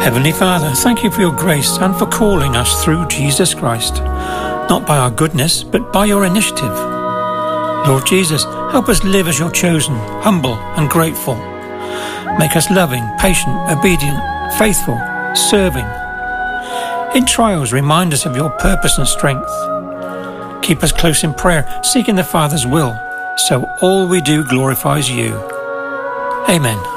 Heavenly Father, thank you for your grace and for calling us through Jesus Christ, not by our goodness, but by your initiative. Lord Jesus, help us live as your chosen, humble and grateful. Make us loving, patient, obedient, faithful, serving. In trials, remind us of your purpose and strength. Keep us close in prayer, seeking the Father's will, so all we do glorifies you. Amen.